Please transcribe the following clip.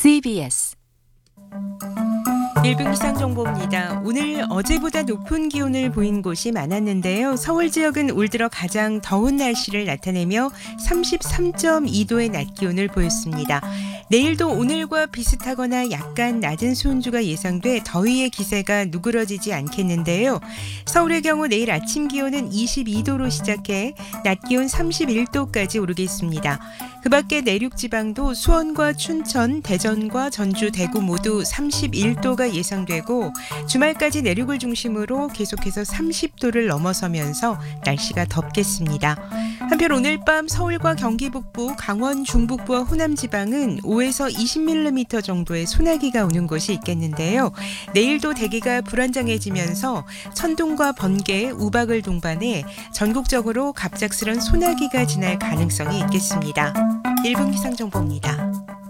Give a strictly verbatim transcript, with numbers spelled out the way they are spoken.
씨비에스 일 분 기상정보입니다. 오늘 어제보다 높은 기온을 보인 곳이 많았는데요. 서울 지역은 올 들어 가장 더운 날씨를 나타내며 삼십삼 점 이 도의 낮 기온을 보였습니다. 내일도 오늘과 비슷하거나 약간 낮은 수온주가 예상돼 더위의 기세가 누그러지지 않겠는데요. 서울의 경우 내일 아침 기온은 이십이 도로 시작해 낮 기온 삼십일 도까지 오르겠습니다. 그 밖에 내륙 지방도 수원과 춘천, 대전과 전주, 대구 모두 삼십일 도가 예상되고 주말까지 내륙을 중심으로 계속해서 삼십 도를 넘어서면서 날씨가 덥겠습니다. 한편 오늘 밤 서울과 경기 북부, 강원 중북부와 호남 지방은 오에서 이십 밀리미터 정도의 소나기가 오는 곳이 있겠는데요. 내일도 대기가 불안정해지면서 천둥과 번개, 우박을 동반해 전국적으로 갑작스런 소나기가 지날 가능성이 있겠습니다. 일 분 기상정보입니다.